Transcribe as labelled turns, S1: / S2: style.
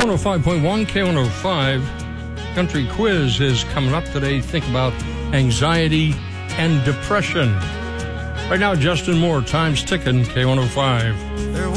S1: K105.1, K105 Country Quiz is coming up today. Think about anxiety and depression. Right now, Justin Moore, time's ticking, K105.